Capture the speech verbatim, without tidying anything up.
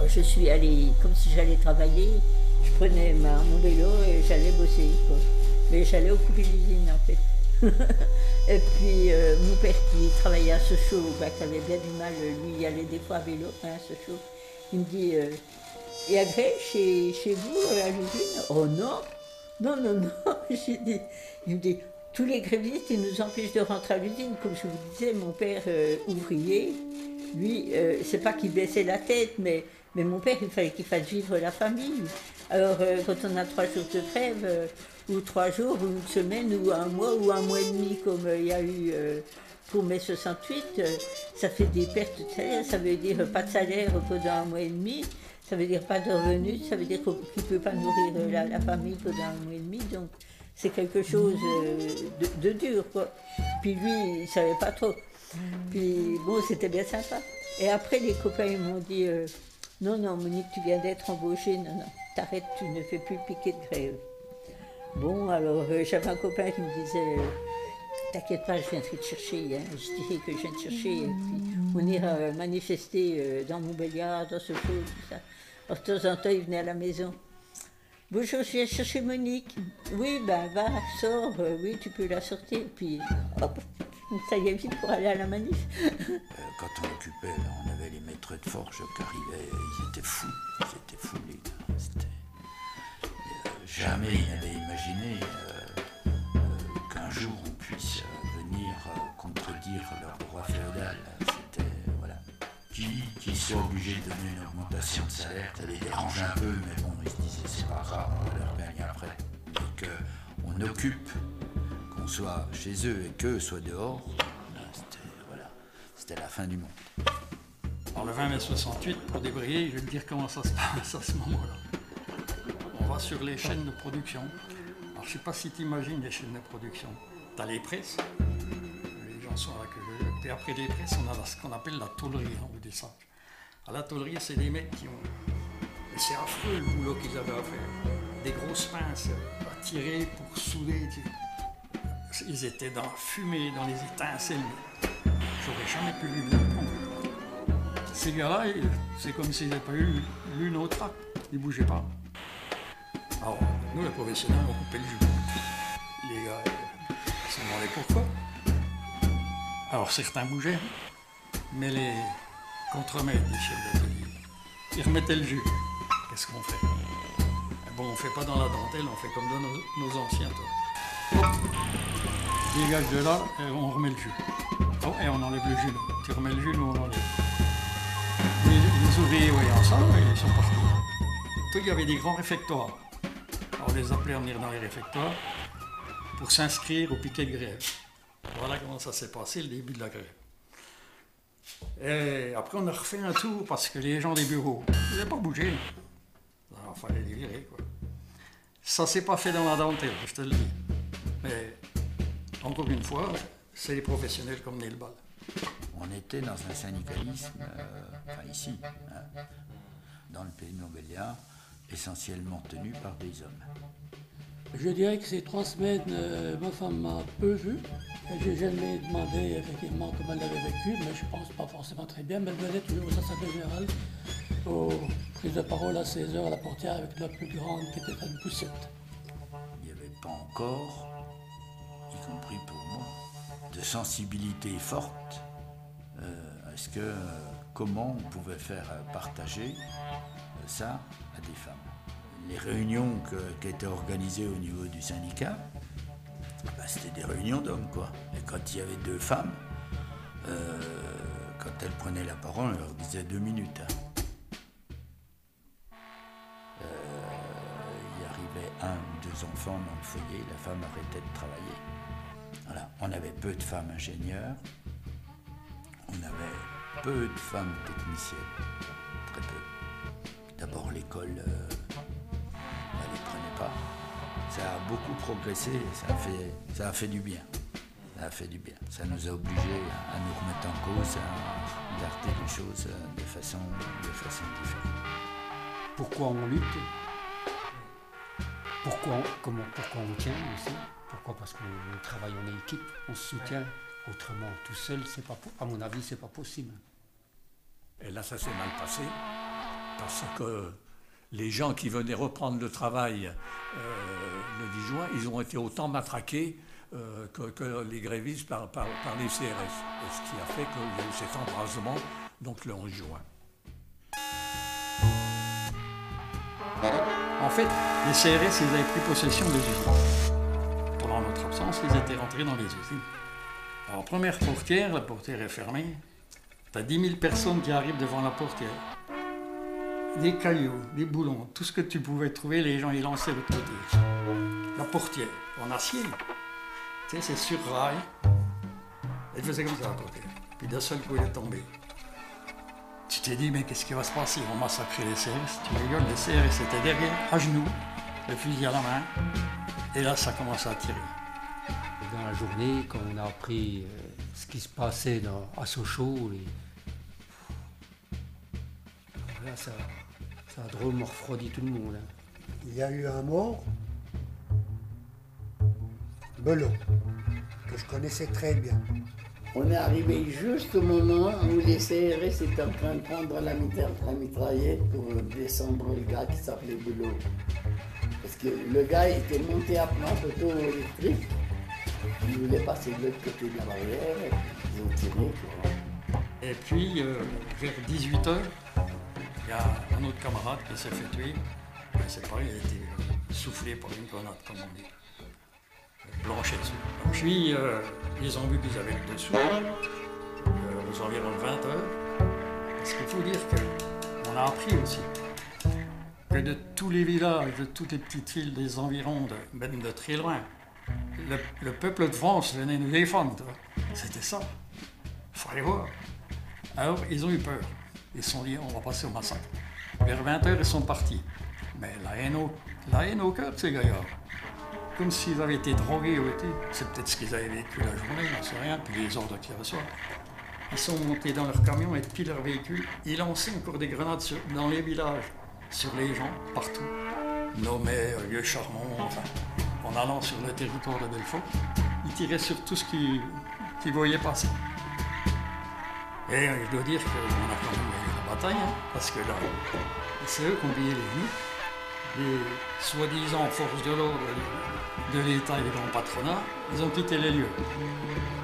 je suis allée, comme si j'allais travailler, je prenais ma, mon vélo et j'allais bosser, quoi. Mais j'allais occuper l'usine, en fait. Et puis, euh, mon père qui travaillait à Sochaux, bah, qui avait bien du mal, lui, il allait des fois à vélo, hein, à Sochaux. Il me dit, euh, et à Grès, chez, chez vous, à l'usine? Oh non, non, non, non. J'ai dit, il me dit, tous les grévistes, ils nous empêchent de rentrer à l'usine. Comme je vous disais, mon père euh, ouvrier, lui, euh, c'est pas qu'il baissait la tête, mais, mais mon père, il fallait qu'il fasse vivre la famille. Alors, euh, quand on a trois jours de trêve, euh, ou trois jours, ou une semaine, ou un mois, ou un mois et demi, comme euh, il y a eu euh, pour mai soixante-huit, euh, ça fait des pertes de salaire. Ça veut dire euh, pas de salaire pendant un mois et demi, ça veut dire pas de revenus, ça veut dire qu'il ne peut pas nourrir euh, la, la famille pendant un mois et demi. Donc, c'est quelque chose euh, de, de dur, quoi. Puis lui, il ne savait pas trop. Puis bon, c'était bien sympa. Et après, les copains, ils m'ont dit euh, non, non, Monique, tu viens d'être embauchée, non, non, t'arrêtes, tu ne fais plus piquer de grève. Bon, alors euh, j'avais un copain qui me disait euh, t'inquiète pas, je viendrai te chercher, hein. Je dirais que je viens te chercher, et puis on ira euh, manifester euh, dans Montbéliard, dans ce show, tout ça. Alors, de temps en temps, il venait à la maison. Bonjour, je viens chercher Monique. Oui, ben va, sors, euh, oui, tu peux la sortir. Puis, hop, ça y est vite pour aller à la manif. euh, quand on occupait, là, on avait les maîtres de forge qui arrivaient, ils étaient fous, ils étaient fous, les gars. C'était... Euh, jamais ils n'avaient imaginé euh, euh, qu'un jour on puisse euh, venir euh, contredire leur droit féodal. C'était, voilà. Qui, qui soit obligé de donner une augmentation de salaire, ça les dérange un peu, mais bon, ils se disaient c'est pas grave, on va leur gagner après. Et qu'on occupe, qu'on soit chez eux et qu'eux soient dehors, là, c'était, voilà, c'était la fin du monde. Alors le vingt mai soixante-huit, pour débrayer, je vais te dire comment ça se passe à ce moment-là. On va sur les chaînes de production. Alors je sais pas si tu imagines les chaînes de production. Tu as les presses, les gens sont là que je... Puis après les presses, on a ce qu'on appelle la tôlerie en haut des sacs. À la tôlerie, c'est des mecs qui ont... Et c'est affreux le boulot qu'ils avaient à faire. Des grosses pinces à tirer pour souder. Ils étaient dans la fumée, dans les étincelles. J'aurais jamais pu vivre là-dedans. Ces gars-là, c'est comme s'ils n'avaient pas eu l'une autre trappe. Ils ne bougeaient pas. Alors, nous, les professionnels, on coupait le jus. Les gars, ils se demandaient pourquoi. Alors, certains bougeaient, mais les contremaîtres des chefs d'atelier, ils remettaient le jus. Qu'est-ce qu'on fait? Bon, on ne fait pas dans la dentelle, on fait comme dans nos, nos anciens. Toi. Dégage de là, et on remet le jus. Oh, et on enlève le jus. Là. Tu remets le jus, nous on enlève. Les, les ouvriers voyant ça, ils sont partis. Toi, il y avait des grands réfectoires. Alors, on les appelait à venir dans les réfectoires pour s'inscrire au piquet de grève. Voilà comment ça s'est passé, le début de la grève. Et après, on a refait un tour parce que les gens des bureaux, ils n'avaient pas bougé. Alors, il fallait les virer, quoi. Ça s'est pas fait dans la dentelle, je te le dis. Mais, encore une fois, c'est les professionnels qui ont mené le bal. On était dans un syndicalisme, euh, enfin ici, hein, dans le pays de Montbéliard, essentiellement tenu par des hommes. Je dirais que ces trois semaines, euh, ma femme m'a peu vu. Je n'ai jamais demandé effectivement comment elle avait vécu, mais je pense pas forcément très bien. Mais elle venait toujours aux assemblées générales, aux prises de parole à seize heures à la portière avec la plus grande qui était une poussette. Il n'y avait pas encore, y compris pour moi, de sensibilité forte euh, à ce que, euh, comment on pouvait faire partager euh, ça à des femmes. Les réunions que, qui étaient organisées au niveau du syndicat, bah, c'était des réunions d'hommes, quoi. Et quand il y avait deux femmes, euh, quand elles prenaient la parole, on leur disait deux minutes. Hein. Euh, il arrivait un ou deux enfants dans le foyer, la femme arrêtait de travailler. Voilà. On avait peu de femmes ingénieures, on avait peu de femmes techniciennes, très peu. D'abord l'école... Euh, elle ne les prenait pas. Ça a beaucoup progressé, ça a fait, ça a fait du bien. Ça a fait du bien. Ça nous a obligés à nous remettre en cause, à regarder les choses de façon, de façon différente. Pourquoi on lutte? Pourquoi on, comment, pourquoi on tient aussi? Pourquoi? Parce qu'on travaille en équipe, on se soutient. Autrement, tout seul, c'est pas, à mon avis, c'est pas possible. Et là, ça s'est mal passé. parce que les gens qui venaient reprendre le travail euh, le dix juin, ils ont été autant matraqués euh, que, que les grévistes par, par, par les C R S. Et ce qui a fait qu'il y a eu cet embrasement donc le onze juin. En fait, les C R S, ils avaient pris possession des usines. Pendant notre absence, ils étaient rentrés dans les usines. Alors, première portière, la portière est fermée. Tu as dix mille personnes qui arrivent devant la portière. Des cailloux, des boulons, tout ce que tu pouvais trouver, les gens y lançaient de l'autre côté. La portière, en acier. Tu sais, c'est sur rail. Elle faisait comme ça, la portière. Puis d'un seul coup, elle est tombée. Tu t'es dit, mais qu'est-ce qui va se passer? Ils vont massacrer les C R S. Tu rigoles, les C R S étaient derrière, à genoux, le fusil à la main. Et là, ça commence à tirer. Et dans la journée, quand on a appris euh, ce qui se passait dans, à Sochaux, les... là, ça, ça a drôlement refroidi tout le monde. Hein. Il y a eu un mort, Belot, que je connaissais très bien. On est arrivé juste au moment où les C R S étaient en train de prendre la, mitra la mitraillette pour descendre le gars qui s'appelait Belot. Parce que le gars était monté à plan auto électrique. Il voulait passer de l'autre côté de la barrière et ils ont tiré. Quoi. Et puis, euh, vers dix-huit heures, il y a un autre camarade qui s'est fait tuer. C'est pareil, il a été soufflé par une grenade, comme on dit. Blanché dessus. Puis, euh, ils ont vu qu'ils avaient le dessous, euh, aux environs de vingt heures. Parce qu'il faut dire qu'on a appris aussi que de tous les villages, de toutes les petites villes des environs, de, même de très loin, le, le peuple de France venait nous défendre. C'était ça. Il fallait voir. Alors, ils ont eu peur. Ils se sont dit, on va passer au massacre. Vers vingt heures, ils sont partis. Mais la haine au, la haine au cœur de ces gaillards. Comme s'ils avaient été drogués ou été. C'est peut-être ce qu'ils avaient vécu la journée, j'en sais rien, puis les ordres qu'ils reçoivent. Ils sont montés dans leur camion et depuis leur véhicule, ils lançaient encore des grenades sur, dans les villages, sur les gens, partout. Nommés, lieux charmants, enfin, en allant sur le territoire de Belfort, ils tiraient sur tout ce qu'ils qu'ils voyaient passer. Et je dois dire qu'on a quand même gagné la bataille, hein, parce que là, c'est eux qui ont payé les genoux. Les soi-disant forces de l'ordre de l'État et du grand patronat, ils ont quitté les lieux.